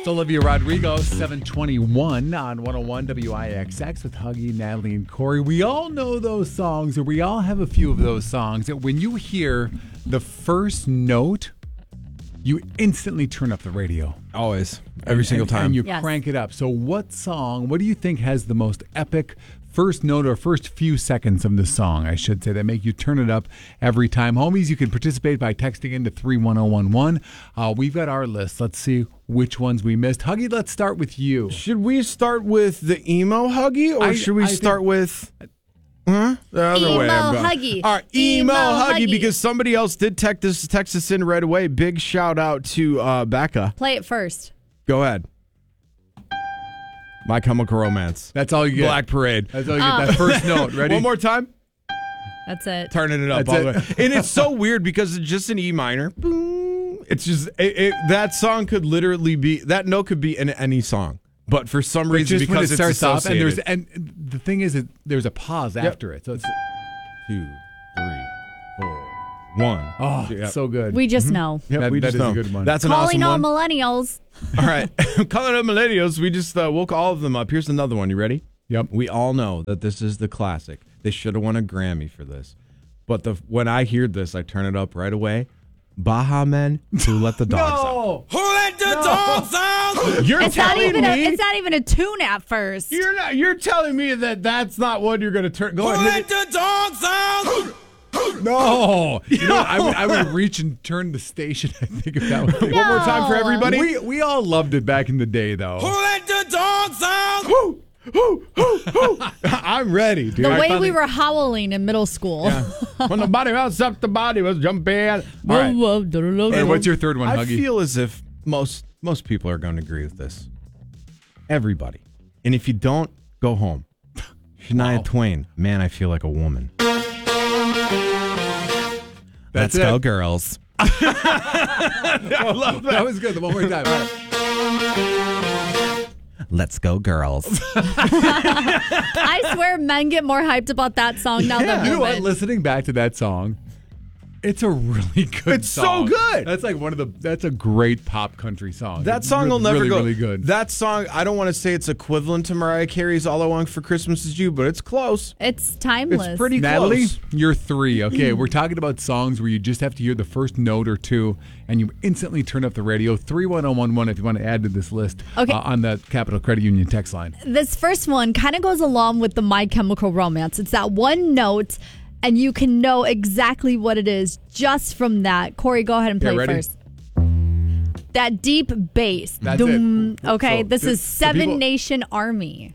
It's Olivia Rodrigo, 721 on 101 WIXX with Huggy, Natalie, and Corey. We all know those songs, or we all have a few of those songs that when you hear the first note, you instantly turn up the radio. Always. Every single time. And you crank it up. So what do you think has the most epic first note or first few seconds of the song, I should say, that make you turn it up every time? Homies, you can participate by texting into 31011. We've got our list. Let's see which ones we missed. Huggy, let's start with you. Should we start with the emo Huggy, or should we start with... The other emo way. Huggy. All right, emo Huggy, Huggy. because somebody else did text us in right away. Big shout out to Becca. Play it first. Go ahead. My Chemical Romance. That's all you get. Black Parade. That's all you get. That first note. Ready? One more time. That's it. Turning it up That's all the way. And it's so weird because it's just an E minor. Boom. It's just, that song could literally be, that note could be in any song. But for some reason, just when because it starts off, associated. and the thing is, there's a pause after it. So it's 2, 3, 4, 1. so good. We just know. Yep, we that just is a know. good one. That's an Calling all awesome one. millennials. All right. Calling up millennials. We just woke all of them up. Here's another one. You ready? Yep. We all know that this is the classic. They should have won a Grammy for this. But when I hear this, I turn it up right away. Baha Men, Who Let the Dogs Out. No. Who let the dogs out? You're It's not telling even me it's not even a tune at first. you're telling me that that's not what you're going to turn. Go ahead. Who let the dogs out? No. You know, I would reach and turn the station, I think, if that was One more time for everybody. We all loved it back in the day, though. Who let the dogs out? I'm ready, dude. the way we were howling in middle school. When the body was up, the body was jumping. All right. Hey, what's your third one, I Huggy? feel as if most people are going to agree with this. Everybody. And if you don't, go home. Shania Twain, Man, I Feel Like a Woman. Let's go, girls. I love that. That was good. One more time. All right. Let's go, girls. I swear men get more hyped about that song now than You know what? women. Listening back to that song, it's a really good It's so song. good. That's like that's a great pop country song. That It's song will never really, go. really good. That song, I don't want to say it's equivalent to Mariah Carey's All I Want for Christmas Is You, but it's close. It's timeless. It's pretty Natalie, close. you're 3. Okay, we're talking about songs where you just have to hear the first note or two, and you instantly turn up the radio. 31011 if you want to add to this list on the Capital Credit Union text line. This first one kind of goes along with the My Chemical Romance. It's that one note, and you can know exactly what it is just from that. Corey, go ahead and play ready? first. That deep bass. That's Doom. it. Okay, So, this is so Seven people- Nation Army.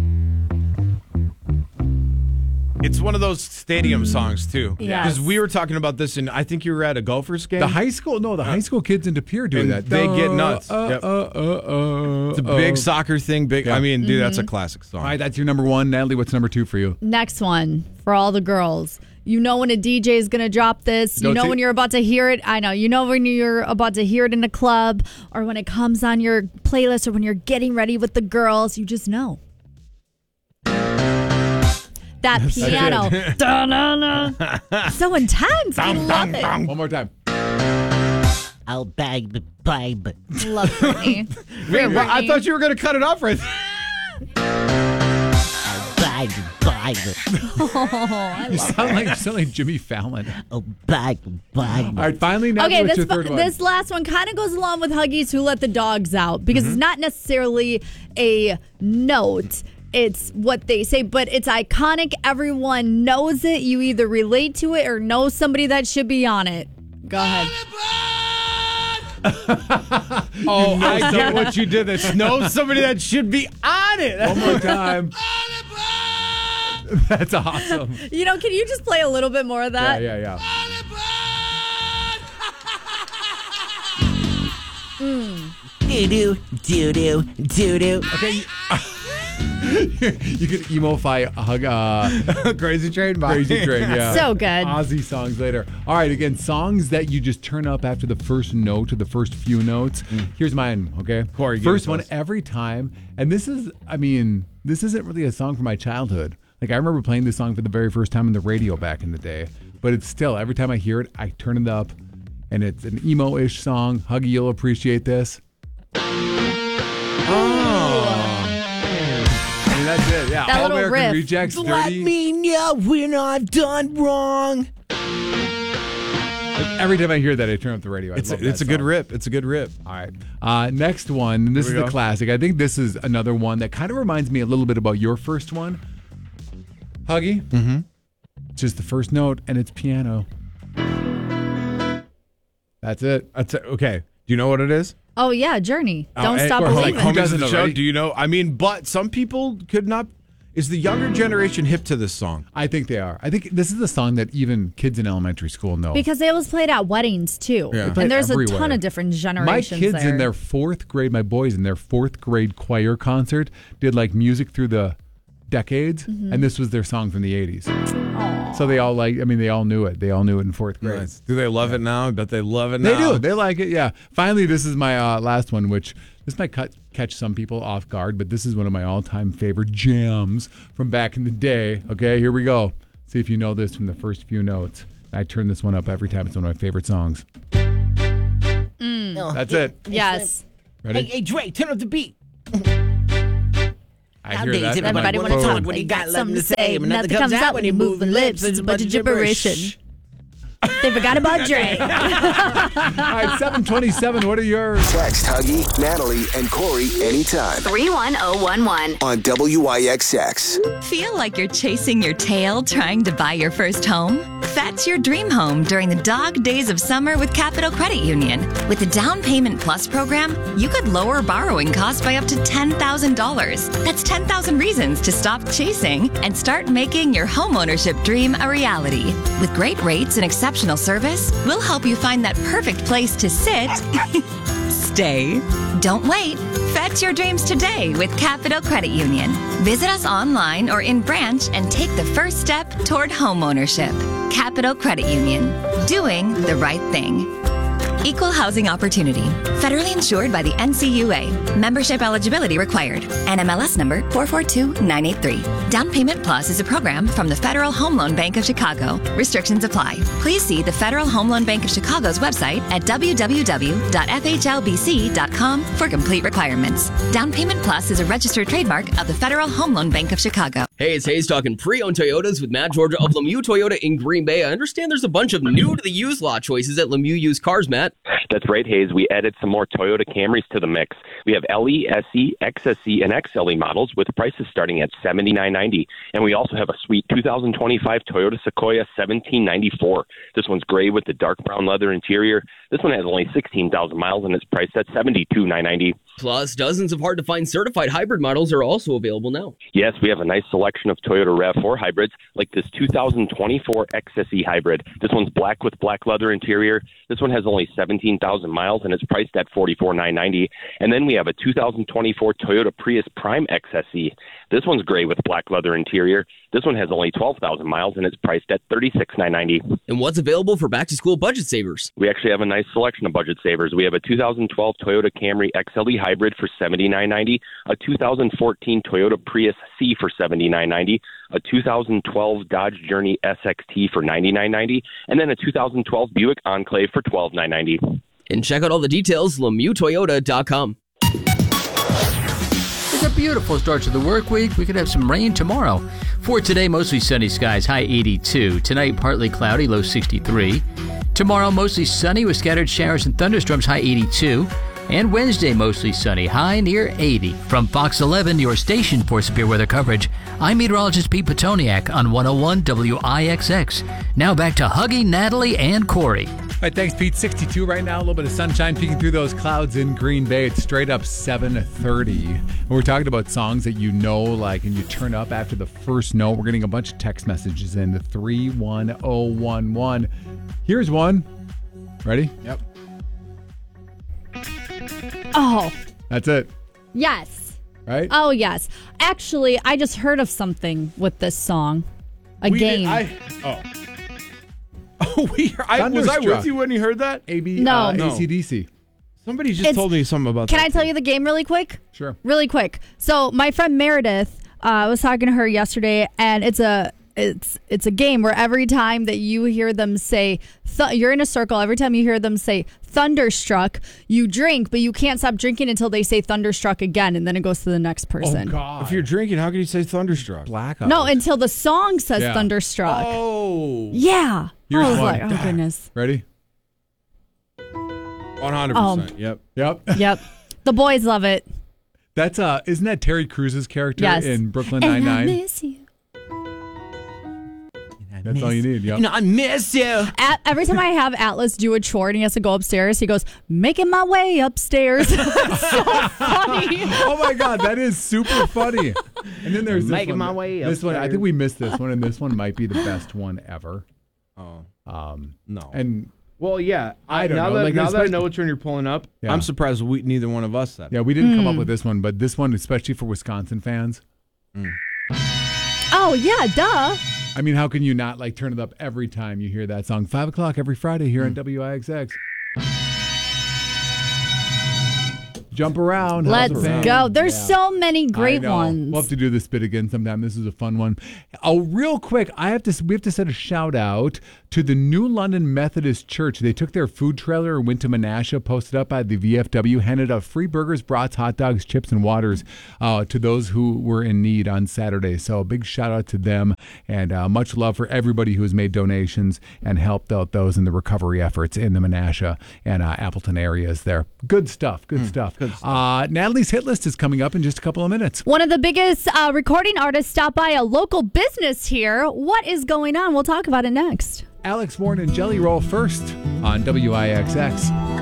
It's one of those stadium songs, too. Yes. Because we were talking about this, and I think you were at a Gophers game. The high school kids in De Pere do And that. they get nuts. Yep. It's a big soccer thing. Big. Yeah. I mean, dude, that's a classic song. All right, that's your number 1. Natalie, what's number 2 for you? Next one for all the girls. You know when a DJ is going to drop this. You Don't know say- when you're about to hear it. I know. You know when you're about to hear it in a club or when it comes on your playlist or when you're getting ready with the girls. You just know. That piano. Da-na-na. So intense. I love it. One more time. I'll bag the vibe. Love Britney. Wait, well, I thought you were going to cut it off right there. I'll bag the vibe. Oh, You sound like Jimmy Fallon. I'll bag the vibe. All right, finally, Natalie, Okay, what's your third one? this last one kind of goes along with Huggies Who Let the Dogs Out because it's not necessarily a note. It's what they say, but it's iconic. Everyone knows it. You either relate to it or know somebody that should be on it. Go ahead. Oh, I get what you did. This know somebody that should be on it. One more time. That's awesome. You know, can you just play a little bit more of that? Yeah. Doo-doo, doo-doo, doo-doo. Okay. You could emo-fy Crazy Train by Crazy Train, yeah. So good. Ozzy songs later. All right, again, songs that you just turn up after the first note or the first few notes. Here's mine, okay? Corey, give it first to one us. every time. And this isn't really a song from my childhood. Like, I remember playing this song for the very first time on the radio back in the day. But it's still, every time I hear it, I turn it up. And it's an emo-ish song. Huggy, you'll appreciate this. I mean, that's it. Yeah. That All little American riff. Rejects, Let Dirty. me know when I've done wrong. Every time I hear that, I turn up the radio. I It's love that a good song. rip. It's a good rip. All right. Next one. This is Here we a go. classic. I think this is another one that kind of reminds me a little bit about your first one. Huggy. Mm-hmm. Just the first note, and it's piano. That's it. Okay. Do you know what it is? Oh, yeah, Journey. Don't and- stop or like believing. Who homies doesn't of the know, show. right? Do you know? I mean, but some people could not. Is the younger generation hip to this song? I think they are. I think this is the song that even kids in elementary school know. Because they always played at weddings, too. Yeah. They play And there's everywhere. a ton of different my generations kids there. in their fourth grade, my boys in their fourth grade choir concert did like music through the decades, and this was their song from the 80s. So they all they all knew it. They all knew it in fourth grade. Nice. Do they love it now? I bet they love it They now. do. They like it. Yeah. Finally, this is my last one, which this might catch some people off guard, but this is one of my all-time favorite jams from back in the day. Okay, here we go. See if you know this from the first few notes. I turn this one up every time. It's one of my favorite songs. That's it. Yes. Ready? Hey, Dre, turn up the beat. I hear that. and I'm Everybody like, want to whoa. talk What when you you got got something to say, but nothing comes out when you're moving lips. It's a bunch of gibberish. They forgot about Dre. All right, 727. What are your... Text Huggy, Natalie, and Corey anytime 31011. on WIXX. Feel like you're chasing your tail trying to buy your first home? Fetch your dream home during the dog days of summer with Capital Credit Union. With the Down Payment Plus program, you could lower borrowing costs by up to $10,000. That's 10,000 reasons to stop chasing and start making your homeownership dream a reality. With great rates and exceptional service, we'll help you find that perfect place to sit, stay. Don't wait. Fetch your dreams today with Capital Credit Union. Visit us online or in branch and take the first step toward homeownership. Capital Credit Union. Doing the right thing. Equal housing opportunity. Federally insured by the NCUA. Membership eligibility required. NMLS number 442983. Down Payment Plus is a program from the Federal Home Loan Bank of Chicago. Restrictions apply. Please see the Federal Home Loan Bank of Chicago's website at www.fhlbc.com for complete requirements. Down Payment Plus is a registered trademark of the Federal Home Loan Bank of Chicago. Hey, it's Hayes talking pre-owned Toyotas with Matt Georgia of Lemieux Toyota in Green Bay. I understand there's a bunch of new to the used lot choices at Lemieux Used Cars, Matt. That's right, Hayes. We added some more Toyota Camrys to the mix. We have LE, SE, XSE, and XLE models with prices starting at $79.90. And we also have a sweet 2025 Toyota Sequoia $17.94. This one's gray with the dark brown leather interior. This one has only 16,000 miles and it's priced at $72,990. Plus, dozens of hard-to-find certified hybrid models are also available now. Yes, we have a nice selection of Toyota RAV4 hybrids, like this 2024 XSE hybrid. This one's black with black leather interior. This one has only 17,000 miles and it's priced at $44,990. And then we have a 2024 Toyota Prius Prime XSE. This one's gray with black leather interior. This one has only 12,000 miles and it's priced at $36,990. And what's available for back-to-school budget savers? We actually have a nice selection of budget savers. We have a 2012 Toyota Camry XLE hybrid for $79.90, a 2014 Toyota Prius C for $79.90, a 2012 Dodge Journey SXT for $99.90, and then a 2012 Buick Enclave for $12,990. And check out all the details, LemieuxToyota.com. It's a beautiful start to the work week. We could have some rain tomorrow. For today, mostly sunny skies, high 82. Tonight, partly cloudy, low 63. Tomorrow, mostly sunny with scattered showers and thunderstorms, high 82. And Wednesday, mostly sunny, high near 80. From Fox 11, your station for severe weather coverage, I'm meteorologist Pete Petoniak on 101 WIXX. Now back to Huggy, Natalie, and Corey. All right, thanks, Pete. 62 right now. A little bit of sunshine peeking through those clouds in Green Bay. It's straight up 7:30. And we're talking about songs that you know, like, and you turn up after the first note. We're getting a bunch of text messages in to 31011. Here's one. Ready? Yep. Oh, That's it, yes. right? Oh, yes. Actually, I just heard of something with this song. A game. Was I Thunderstruck. with you when you heard that? No. AC/DC. Somebody just It's- told me something about Can that. I tell you the game really quick? Sure. Really quick. So my friend Meredith, I was talking to her yesterday, and it's a it's a game where every time that you hear them say you're in a circle, every time you hear them say thunderstruck, you drink, but you can't stop drinking until they say thunderstruck again, and then it goes to the next person. Oh God! If you're drinking, how can you say thunderstruck? Blackout. No, until the song says Yeah. thunderstruck. Oh. Yeah. Here's I was one. like, oh goodness. Ready? 100%. Yep. Yep. Yep. The boys love it. That's isn't that Terry Cruz's character Yes. in Brooklyn And I Nine-Nine? miss you. That's all you need. Yep. I miss you. Every time I have Atlas do a chore and he has to go upstairs, he goes, making my way upstairs. It's so funny. Oh my God, that is super funny. And then there's this Making one. my way This one, I upstairs. think we missed this one, and this one might be the best one ever. Oh. No. And And well, yeah. I don't now know. That, Like, now that I especially- know which one you're pulling up, Yeah. I'm surprised neither one of us said. yeah, we didn't come up with this one, but this one, especially for Wisconsin fans. Oh, yeah, duh. I mean, how can you not like turn it up every time you hear that song? 5 o'clock every Friday here on WIXX. Jump around. Let's House of Pain. go. There's Yeah. so many great I know. ones. We'll have to do this bit again sometime. This is a fun one. Oh, real quick, we have to set a shout out to the New London Methodist Church. They took their food trailer and went to Menasha, posted up by the VFW, handed out free burgers, brats, hot dogs, chips, and waters to those who were in need on Saturday. So a big shout out to them, and much love for everybody who has made donations and helped out those in the recovery efforts in the Menasha and Appleton areas there. Good stuff. Good stuff. Natalie's hit list is coming up in just a couple of minutes. One of the biggest recording artists stopped by a local business here. What is going on? We'll talk about it next. Alex Warren and Jelly Roll first on WIXX.